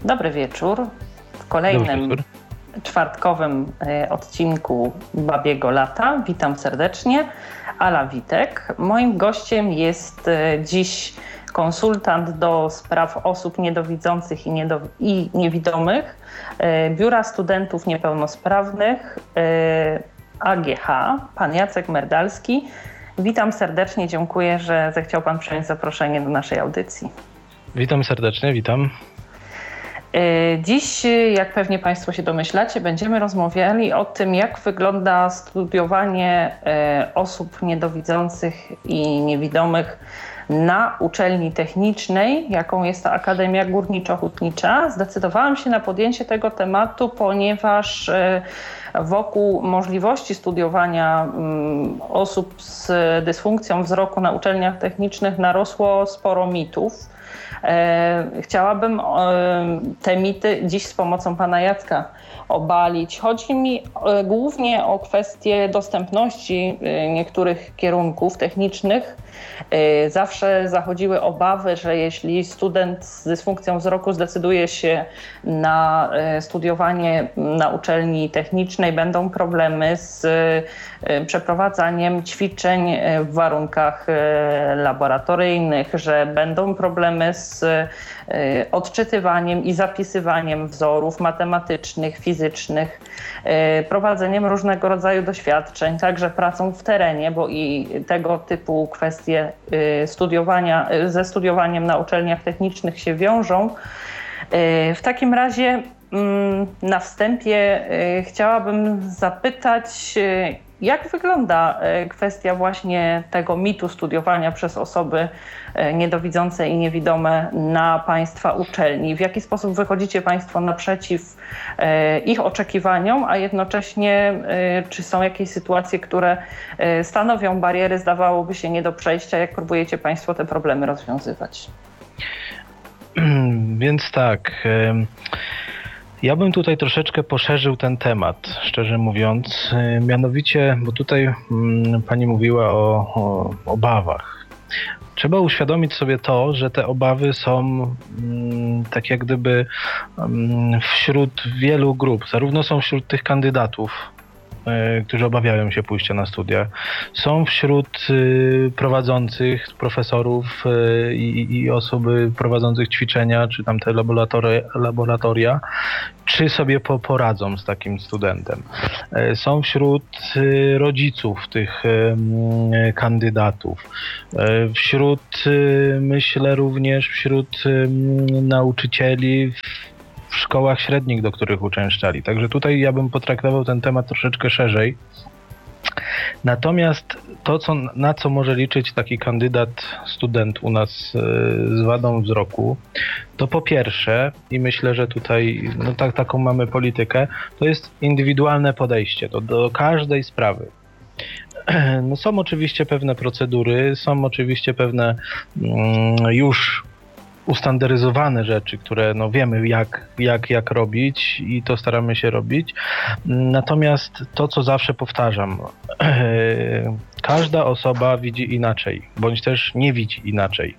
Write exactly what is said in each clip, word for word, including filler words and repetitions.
Dobry wieczór. W kolejnym wieczór. czwartkowym odcinku Babiego Lata witam serdecznie. Ala Witek. Moim gościem jest dziś konsultant do spraw osób niedowidzących i, niedow- i niewidomych Biura Studentów Niepełnosprawnych A G H, pan Jacek Merdalski. Witam serdecznie, dziękuję, że zechciał pan przyjąć zaproszenie do naszej audycji. Witam serdecznie, witam. Dziś, jak pewnie państwo się domyślacie, będziemy rozmawiali o tym, jak wygląda studiowanie osób niedowidzących i niewidomych na uczelni technicznej, jaką jest ta Akademia Górniczo-Hutnicza. Zdecydowałam się na podjęcie tego tematu, ponieważ wokół możliwości studiowania osób z dysfunkcją wzroku na uczelniach technicznych narosło sporo mitów. Chciałabym te mity dziś z pomocą pana Jacka obalić. Chodzi mi głównie o kwestię dostępności niektórych kierunków technicznych. Zawsze zachodziły obawy, że jeśli student z dysfunkcją wzroku zdecyduje się na studiowanie na uczelni technicznej, będą problemy z przeprowadzaniem ćwiczeń w warunkach laboratoryjnych, że będą problemy z odczytywaniem i zapisywaniem wzorów matematycznych, fizycznych, prowadzeniem różnego rodzaju doświadczeń, także pracą w terenie, bo i tego typu kwestie studiowania, ze studiowaniem na uczelniach technicznych się wiążą. W takim razie na wstępie chciałabym zapytać, jak wygląda kwestia właśnie tego mitu studiowania przez osoby niedowidzące i niewidome na państwa uczelni? W jaki sposób wychodzicie państwo naprzeciw ich oczekiwaniom, a jednocześnie czy są jakieś sytuacje, które stanowią bariery, zdawałoby się nie do przejścia? Jak próbujecie państwo te problemy rozwiązywać? Więc tak... Ja bym tutaj troszeczkę poszerzył ten temat, szczerze mówiąc, mianowicie, bo tutaj pani mówiła o, o obawach. Trzeba uświadomić sobie to, że te obawy są tak jak gdyby wśród wielu grup, zarówno są wśród tych kandydatów, którzy obawiają się pójścia na studia, są wśród prowadzących, profesorów i, i osoby prowadzących ćwiczenia, czy tam te laboratoria, laboratoria czy sobie po, poradzą z takim studentem. Są wśród rodziców tych kandydatów, wśród, myślę również wśród nauczycieli w szkołach średnich, do których uczęszczali. Także tutaj ja bym potraktował ten temat troszeczkę szerzej. Natomiast to, co, na co może liczyć taki kandydat, student u nas z wadą wzroku, to po pierwsze, i myślę, że tutaj no tak, taką mamy politykę, to jest indywidualne podejście do, do każdej sprawy. No są oczywiście pewne procedury, są oczywiście pewne mm, już ustandaryzowane rzeczy, które no wiemy jak, jak, jak robić i to staramy się robić. Natomiast to, co zawsze powtarzam, każda osoba widzi inaczej, bądź też nie widzi inaczej.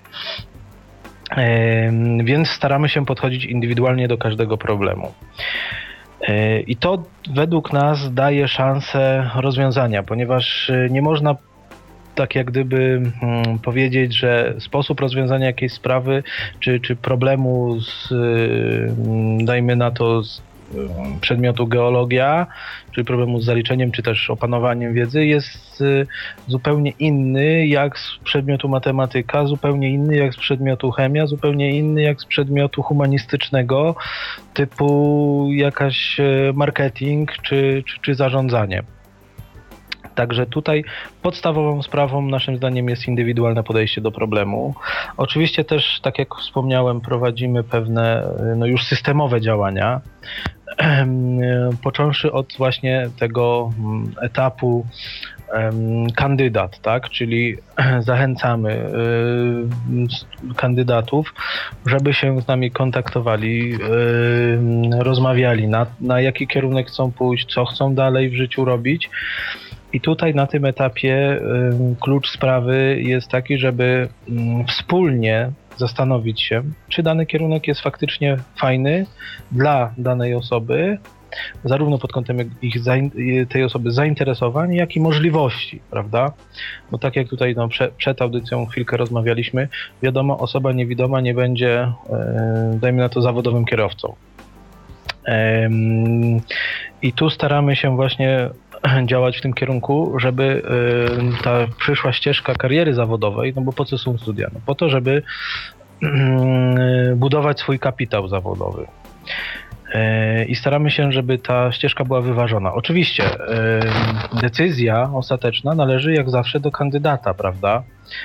Więc staramy się podchodzić indywidualnie do każdego problemu. I to według nas daje szansę rozwiązania, ponieważ nie można tak jak gdyby hmm, powiedzieć, że sposób rozwiązania jakiejś sprawy czy, czy problemu z, hmm, dajmy na to, z hmm, przedmiotu geologia, czy problemu z zaliczeniem, czy też opanowaniem wiedzy jest y, zupełnie inny jak z przedmiotu matematyka, zupełnie inny jak z przedmiotu chemia, zupełnie inny jak z przedmiotu humanistycznego typu jakaś y, marketing czy, czy, czy zarządzanie. Także tutaj podstawową sprawą naszym zdaniem jest indywidualne podejście do problemu. Oczywiście też, tak jak wspomniałem, prowadzimy pewne no już systemowe działania, począwszy od właśnie tego etapu kandydat, tak? Czyli zachęcamy kandydatów, żeby się z nami kontaktowali, rozmawiali na, na jaki kierunek chcą pójść, co chcą dalej w życiu robić. I tutaj na tym etapie klucz sprawy jest taki, żeby wspólnie zastanowić się, czy dany kierunek jest faktycznie fajny dla danej osoby, zarówno pod kątem ich, tej osoby zainteresowań, jak i możliwości, prawda? Bo tak jak tutaj no, prze, przed audycją chwilkę rozmawialiśmy, wiadomo, osoba niewidoma nie będzie, e, dajmy na to, zawodowym kierowcą. E, I tu staramy się właśnie działać w tym kierunku, żeby e, ta przyszła ścieżka kariery zawodowej, no bo po co są studia? No po to, żeby e, budować swój kapitał zawodowy. I staramy się, żeby ta ścieżka była wyważona. Oczywiście decyzja ostateczna należy jak zawsze do kandydata, prawda?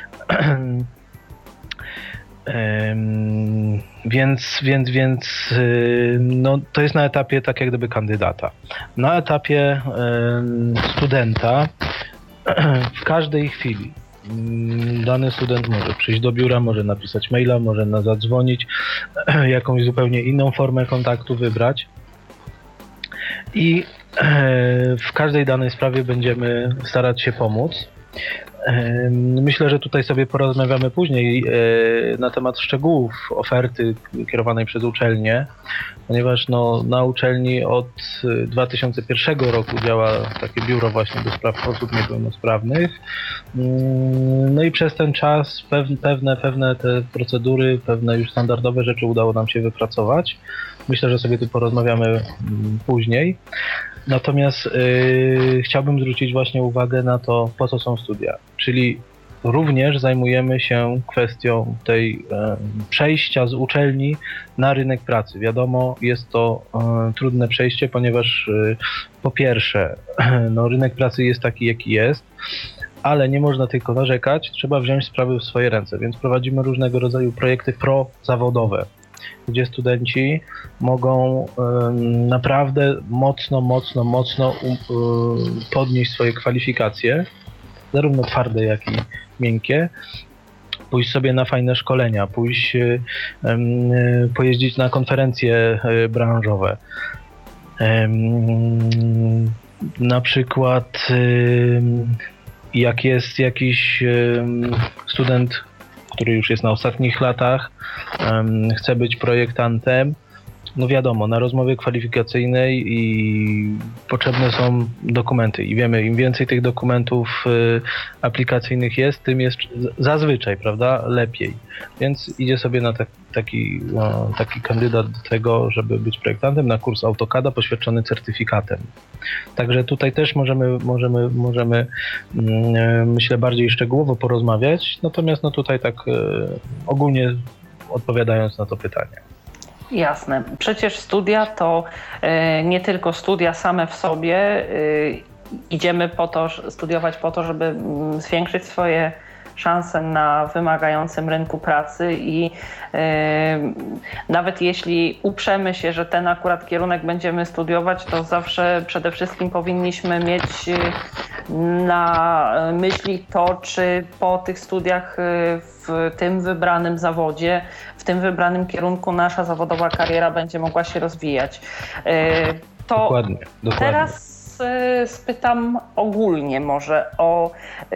Więc, więc, więc no, to jest na etapie tak jak gdyby kandydata. Na etapie studenta w każdej chwili dany student może przyjść do biura, może napisać maila, może nas zadzwonić, jakąś zupełnie inną formę kontaktu wybrać i w każdej danej sprawie będziemy starać się pomóc. Myślę, że tutaj sobie porozmawiamy później na temat szczegółów oferty kierowanej przez uczelnię, ponieważ no, na uczelni od dwa tysiące pierwszego roku działa takie biuro właśnie do spraw osób niepełnosprawnych. No i przez ten czas pewne, pewne te procedury, pewne już standardowe rzeczy udało nam się wypracować. Myślę, że sobie tu porozmawiamy później. Natomiast yy, chciałbym zwrócić właśnie uwagę na to, po co są studia. Czyli również zajmujemy się kwestią tej e, przejścia z uczelni na rynek pracy. Wiadomo, jest to e, trudne przejście, ponieważ e, po pierwsze, no, rynek pracy jest taki, jaki jest, ale nie można tylko narzekać, trzeba wziąć sprawy w swoje ręce, więc prowadzimy różnego rodzaju projekty prozawodowe, gdzie studenci mogą um, naprawdę mocno, mocno, mocno um, podnieść swoje kwalifikacje, zarówno twarde, jak i miękkie, pójść sobie na fajne szkolenia, pójść um, pojeździć na konferencje um, branżowe. Um, na przykład um, jak jest jakiś um, student, który już jest na ostatnich latach, um, chce być projektantem, no wiadomo, na rozmowie kwalifikacyjnej i potrzebne są dokumenty i wiemy, im więcej tych dokumentów y, aplikacyjnych jest, tym jest zazwyczaj, prawda, lepiej. Więc idzie sobie na tak, taki, no, taki kandydat do tego, żeby być projektantem, na kurs AutoCADa poświadczony certyfikatem. Także tutaj też możemy, możemy, możemy y, myślę, bardziej szczegółowo porozmawiać, natomiast no tutaj tak y, ogólnie odpowiadając na to pytanie. Jasne. Przecież studia to y, nie tylko studia same w sobie. Y, idziemy po to, studiować po to, żeby y, zwiększyć swoje szanse na wymagającym rynku pracy i y, nawet jeśli uprzemy się, że ten akurat kierunek będziemy studiować, to zawsze przede wszystkim powinniśmy mieć na myśli to, czy po tych studiach w tym wybranym zawodzie, w tym wybranym kierunku nasza zawodowa kariera będzie mogła się rozwijać. To dokładnie, dokładnie. Teraz spytam ogólnie może o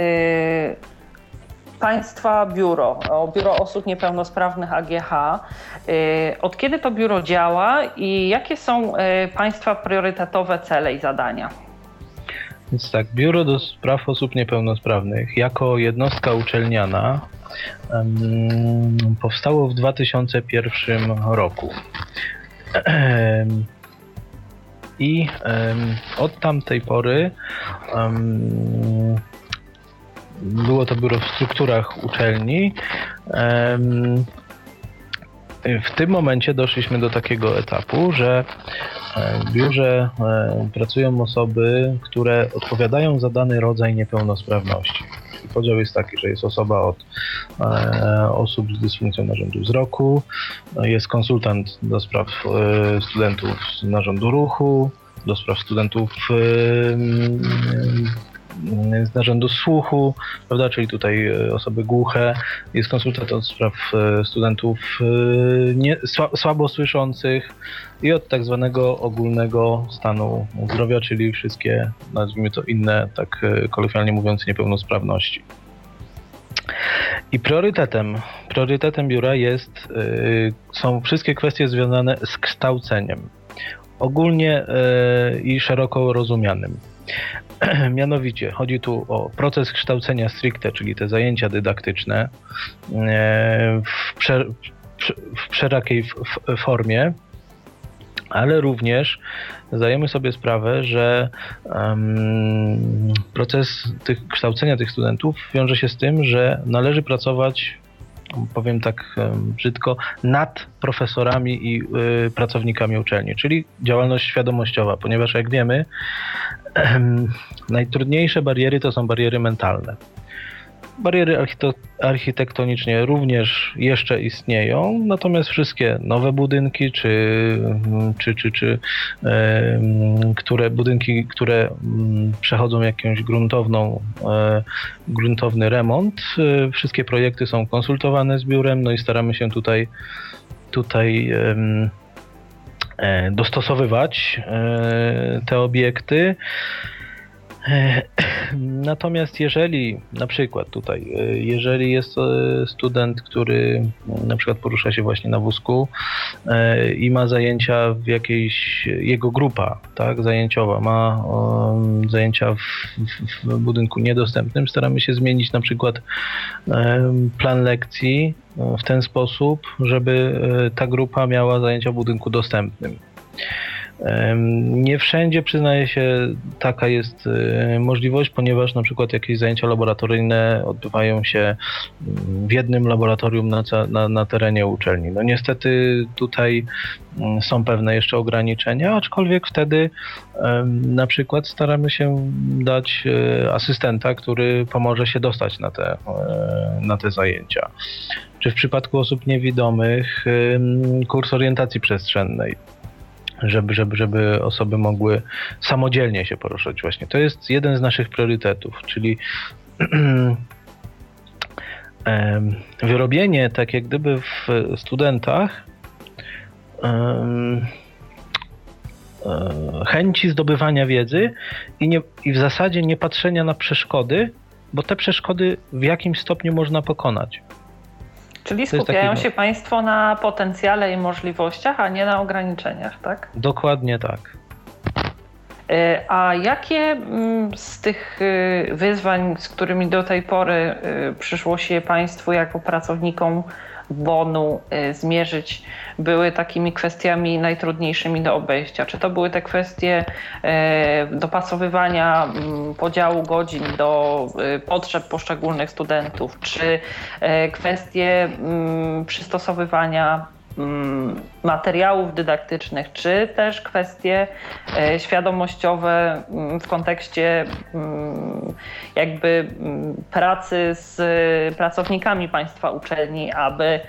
Państwa biuro, o Biuro Osób Niepełnosprawnych A G H. Od kiedy to biuro działa i jakie są Państwa priorytetowe cele i zadania? Więc tak, Biuro do Spraw Osób Niepełnosprawnych jako jednostka uczelniana um, powstało w dwa tysiące pierwszym roku. I um, od tamtej pory um, było to biuro w strukturach uczelni. Um, w tym momencie doszliśmy do takiego etapu, że w biurze pracują osoby, które odpowiadają za dany rodzaj niepełnosprawności. Podział jest taki, że jest osoba od e, osób z dysfunkcją narządu wzroku, jest konsultant do spraw e, studentów z narządu ruchu, do spraw studentów e, e, z narządu słuchu, prawda, czyli tutaj osoby głuche, jest konsultant od spraw studentów nie, słabo słyszących i od tak zwanego ogólnego stanu zdrowia, czyli wszystkie, nazwijmy to inne, tak kolokwialnie mówiąc, niepełnosprawności. I priorytetem, priorytetem biura jest, yy, są wszystkie kwestie związane z kształceniem. Ogólnie yy, i szeroko rozumianym. Mianowicie chodzi tu o proces kształcenia stricte, czyli te zajęcia dydaktyczne yy, w, prze, w wszelakiej formie, ale również zdajemy sobie sprawę, że um, proces tych, kształcenia tych studentów wiąże się z tym, że należy pracować, powiem tak um, brzydko, nad profesorami i y, pracownikami uczelni, czyli działalność świadomościowa, ponieważ jak wiemy, um, najtrudniejsze bariery to są bariery mentalne. Bariery architektoniczne również jeszcze istnieją, natomiast wszystkie nowe budynki, czy, czy, czy, czy e, które budynki, które przechodzą jakąś gruntowną, e, gruntowny remont, e, wszystkie projekty są konsultowane z biurem, no i staramy się tutaj, tutaj e, e, dostosowywać e, te obiekty. Natomiast jeżeli na przykład tutaj, jeżeli jest student, który na przykład porusza się właśnie na wózku i ma zajęcia w jakiejś, jego grupa, tak, zajęciowa, ma um, zajęcia w, w, w budynku niedostępnym, staramy się zmienić na przykład um, plan lekcji w ten sposób, żeby ta grupa miała zajęcia w budynku dostępnym. Nie wszędzie, przyznaję się, taka jest możliwość, ponieważ na przykład jakieś zajęcia laboratoryjne odbywają się w jednym laboratorium na, na, na terenie uczelni. No niestety tutaj są pewne jeszcze ograniczenia, aczkolwiek wtedy na przykład staramy się dać asystenta, który pomoże się dostać na te, na te zajęcia. Czy w przypadku osób niewidomych kurs orientacji przestrzennej, żeby, żeby, żeby osoby mogły samodzielnie się poruszać właśnie. To jest jeden z naszych priorytetów, czyli wyrobienie tak jak gdyby w studentach chęci zdobywania wiedzy i, nie, i w zasadzie nie patrzenia na przeszkody, bo te przeszkody w jakimś stopniu można pokonać. Czyli skupiają taki... się Państwo na potencjale i możliwościach, a nie na ograniczeniach, tak? Dokładnie tak. A jakie z tych wyzwań, z którymi do tej pory przyszło się Państwu jako pracownikom bonu zmierzyć, były takimi kwestiami najtrudniejszymi do obejścia? Czy to były te kwestie dopasowywania podziału godzin do potrzeb poszczególnych studentów, czy kwestie przystosowywania materiałów dydaktycznych, czy też kwestie świadomościowe w kontekście jakby pracy z pracownikami Państwa uczelni, aby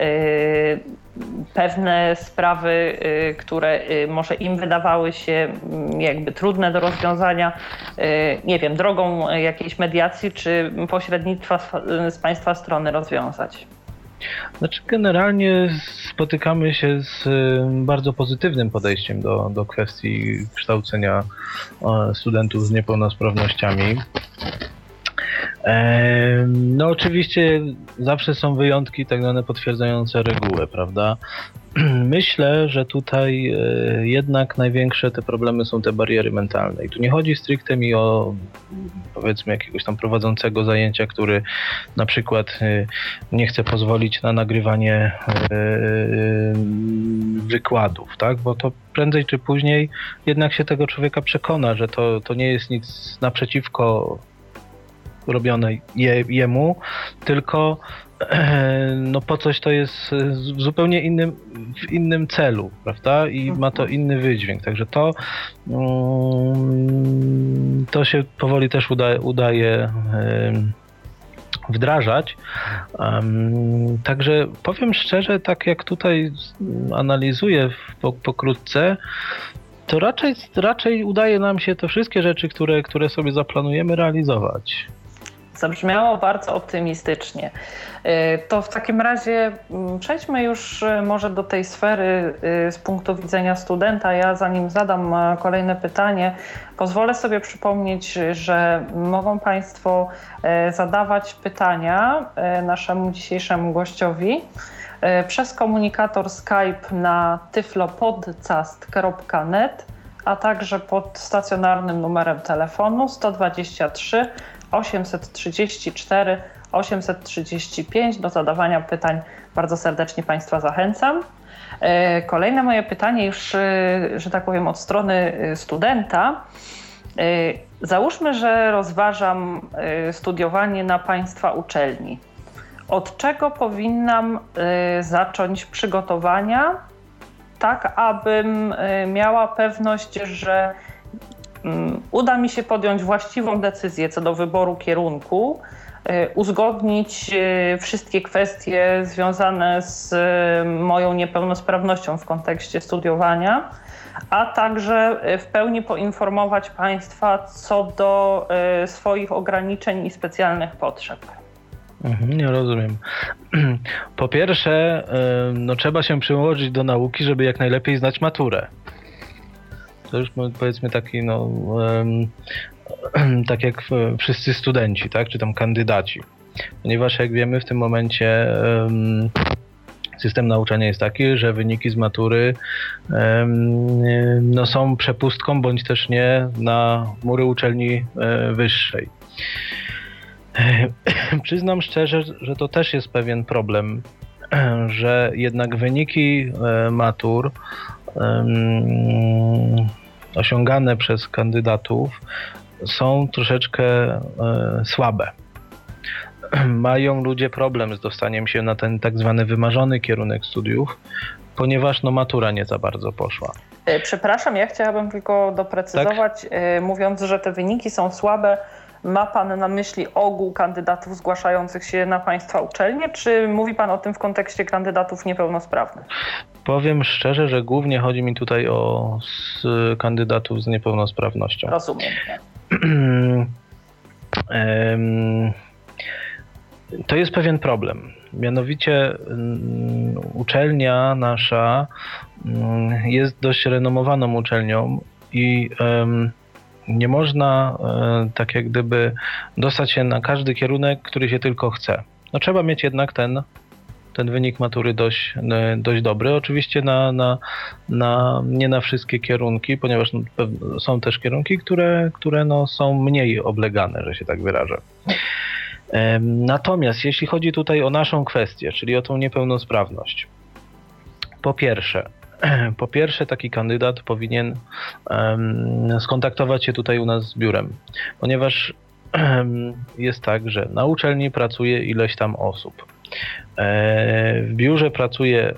pewne sprawy, które może im wydawały się jakby trudne do rozwiązania, nie wiem, drogą jakiejś mediacji czy pośrednictwa z Państwa strony rozwiązać? Znaczy generalnie spotykamy się z bardzo pozytywnym podejściem do, do kwestii kształcenia studentów z niepełnosprawnościami. No oczywiście zawsze są wyjątki tak zwane potwierdzające regułę, prawda? Myślę, że tutaj jednak największe te problemy są te bariery mentalne. I tu nie chodzi stricte mi o, powiedzmy, jakiegoś tam prowadzącego zajęcia, który na przykład nie chce pozwolić na nagrywanie wykładów, tak? Bo to prędzej czy później jednak się tego człowieka przekona, że to, to nie jest nic naprzeciwko robione je, jemu, tylko no po coś to jest w zupełnie innym, w innym celu, prawda? I ma to inny wydźwięk. Także to, to się powoli też udaje, udaje wdrażać. Także powiem szczerze, tak jak tutaj analizuję pokrótce, to raczej, raczej udaje nam się te wszystkie rzeczy, które, które sobie zaplanujemy, realizować. Zabrzmiało bardzo optymistycznie. To w takim razie przejdźmy już może do tej sfery z punktu widzenia studenta. Ja zanim zadam kolejne pytanie, pozwolę sobie przypomnieć, że mogą Państwo zadawać pytania naszemu dzisiejszemu gościowi przez komunikator Skype na tyflopodcast kropka net, a także pod stacjonarnym numerem telefonu sto dwadzieścia trzy osiemset trzydzieści cztery osiemset trzydzieści pięć. Do zadawania pytań bardzo serdecznie Państwa zachęcam. Kolejne moje pytanie już, że tak powiem, od strony studenta. Załóżmy, że rozważam studiowanie na Państwa uczelni. Od czego powinnam zacząć przygotowania, tak abym miała pewność, że uda mi się podjąć właściwą decyzję co do wyboru kierunku, uzgodnić wszystkie kwestie związane z moją niepełnosprawnością w kontekście studiowania, a także w pełni poinformować Państwa co do swoich ograniczeń i specjalnych potrzeb. Nie rozumiem. Po pierwsze, no, trzeba się przyłożyć do nauki, żeby jak najlepiej znać maturę. To już powiedzmy taki, no, um, tak jak wszyscy studenci, tak, czy tam kandydaci. Ponieważ jak wiemy w tym momencie um, system nauczania jest taki, że wyniki z matury um, no, są przepustką, bądź też nie na mury uczelni um, wyższej. Przyznam szczerze, że to też jest pewien problem, że jednak wyniki matur um, osiągane przez kandydatów są troszeczkę e, słabe. Mają ludzie problem z dostaniem się na ten tak zwany wymarzony kierunek studiów, ponieważ no, matura nie za bardzo poszła. Przepraszam, ja chciałabym tylko doprecyzować, tak? Mówiąc, że te wyniki są słabe, ma Pan na myśli ogół kandydatów zgłaszających się na Państwa uczelnie, czy mówi Pan o tym w kontekście kandydatów niepełnosprawnych? Powiem szczerze, że głównie chodzi mi tutaj o z kandydatów z niepełnosprawnością. Rozumiem. To jest pewien problem. Mianowicie uczelnia nasza jest dość renomowaną uczelnią i nie można tak jak gdyby dostać się na każdy kierunek, który się tylko chce. No trzeba mieć jednak ten, ten wynik matury dość, dość dobry. Oczywiście na, na, na, nie na wszystkie kierunki, ponieważ no, są też kierunki, które, które no, są mniej oblegane, że się tak wyrażę. Natomiast jeśli chodzi tutaj o naszą kwestię, czyli o tą niepełnosprawność, po pierwsze, Po pierwsze, taki kandydat powinien um, skontaktować się tutaj u nas z biurem, ponieważ um, jest tak, że na uczelni pracuje ileś tam osób. E, w biurze pracuje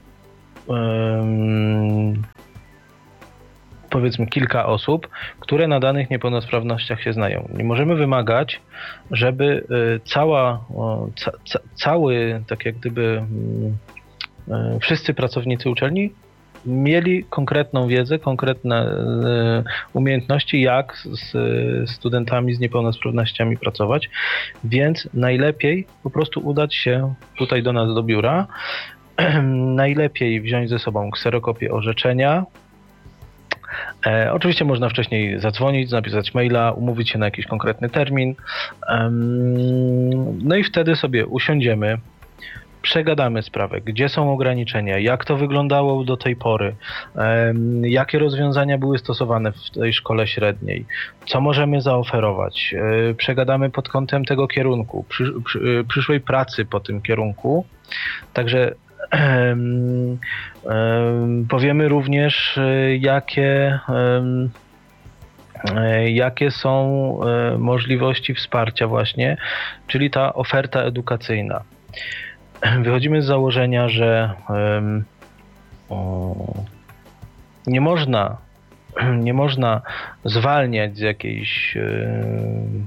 um, powiedzmy kilka osób, które na danych niepełnosprawnościach się znają. Nie możemy wymagać, żeby cała, ca, ca, cały, tak jak gdyby um, wszyscy pracownicy uczelni mieli konkretną wiedzę, konkretne umiejętności, jak z studentami z niepełnosprawnościami pracować, więc najlepiej po prostu udać się tutaj do nas do biura, najlepiej wziąć ze sobą kserokopię orzeczenia. E, oczywiście można wcześniej zadzwonić, napisać maila, umówić się na jakiś konkretny termin, um, no i wtedy sobie usiądziemy, przegadamy sprawę, gdzie są ograniczenia, jak to wyglądało do tej pory, um, jakie rozwiązania były stosowane w tej szkole średniej, co możemy zaoferować. Um, przegadamy pod kątem tego kierunku, przy, przy, przyszłej pracy po tym kierunku. Także um, um, powiemy również, jakie, um, jakie są um, możliwości wsparcia właśnie, czyli ta oferta edukacyjna. Wychodzimy z założenia, że um, o, nie można, nie można zwalniać z jakiejś um,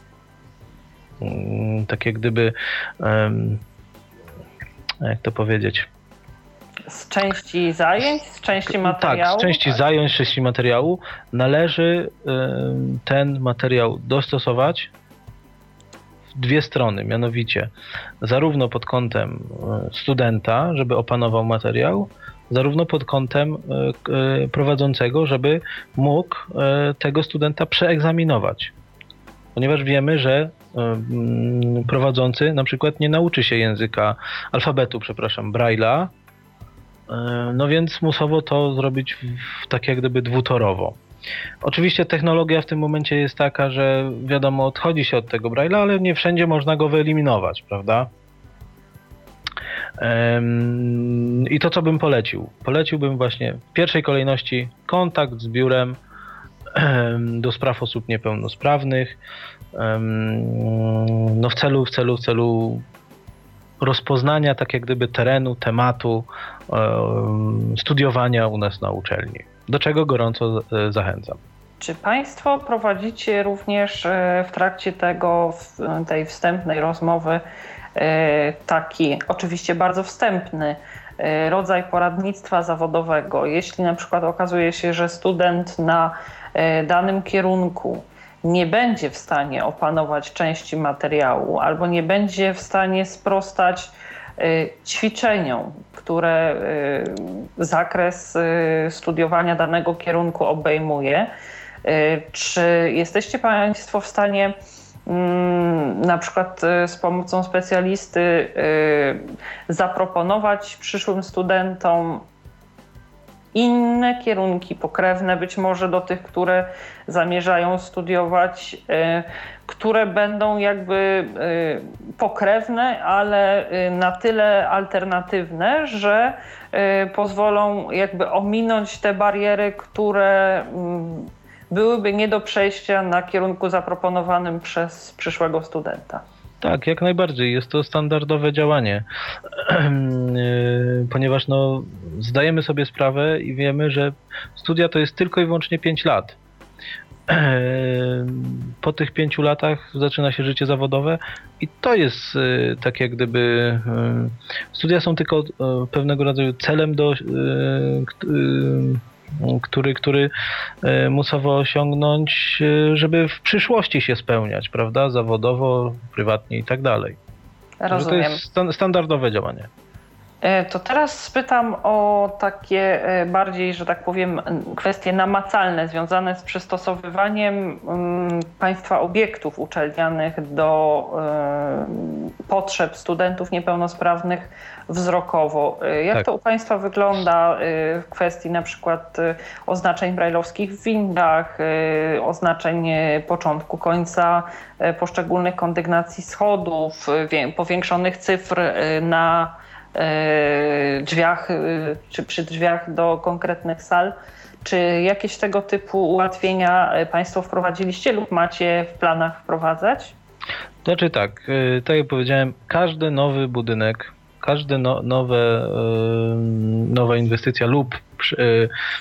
um, tak jak gdyby um, jak to powiedzieć? Z części zajęć, z części materiału? Tak, z części tak. zajęć, z części materiału należy um, ten materiał dostosować dwie strony, mianowicie zarówno pod kątem studenta, żeby opanował materiał, zarówno pod kątem prowadzącego, żeby mógł tego studenta przeegzaminować. Ponieważ wiemy, że prowadzący na przykład nie nauczy się języka, alfabetu, przepraszam, Braille'a, no więc musowo to zrobić w, tak jak gdyby dwutorowo. Oczywiście technologia w tym momencie jest taka, że wiadomo, odchodzi się od tego Braille'a, ale nie wszędzie można go wyeliminować, prawda? I to, co bym polecił? Poleciłbym właśnie w pierwszej kolejności kontakt z biurem do spraw osób niepełnosprawnych, no w celu, w celu, w celu rozpoznania tak jak gdyby terenu, tematu, studiowania u nas na uczelni, do czego gorąco zachęcam. Czy Państwo prowadzicie również w trakcie tego, tej wstępnej rozmowy taki, oczywiście bardzo wstępny, rodzaj poradnictwa zawodowego? Jeśli na przykład okazuje się, że student na danym kierunku nie będzie w stanie opanować części materiału albo nie będzie w stanie sprostać ćwiczeniom, które zakres studiowania danego kierunku obejmuje, czy jesteście Państwo w stanie na przykład z pomocą specjalisty zaproponować przyszłym studentom inne kierunki pokrewne, być może do tych, które zamierzają studiować, które będą jakby pokrewne, ale na tyle alternatywne, że pozwolą jakby ominąć te bariery, które byłyby nie do przejścia na kierunku zaproponowanym przez przyszłego studenta? Tak, jak najbardziej. Jest to standardowe działanie, ponieważ no, zdajemy sobie sprawę i wiemy, że studia to jest tylko i wyłącznie pięć lat. Po tych pięciu latach zaczyna się życie zawodowe i to jest tak jak gdyby... Studia są tylko pewnego rodzaju celem, do, który, który musowo osiągnąć, żeby w przyszłości się spełniać, prawda? Zawodowo, prywatnie i tak dalej. Rozumiem. To jest standardowe działanie. To teraz spytam o takie bardziej, że tak powiem, kwestie namacalne związane z przystosowywaniem Państwa obiektów uczelnianych do potrzeb studentów niepełnosprawnych wzrokowo. Jak tak. to u Państwa wygląda w kwestii na przykład oznaczeń brajlowskich w windach, oznaczeń początku, końca poszczególnych kondygnacji schodów, powiększonych cyfr na drzwiach czy przy drzwiach do konkretnych sal? Czy jakieś tego typu ułatwienia Państwo wprowadziliście lub macie w planach wprowadzać? Znaczy tak, tak jak powiedziałem, każdy nowy budynek, każda no, nowe, nowa inwestycja lub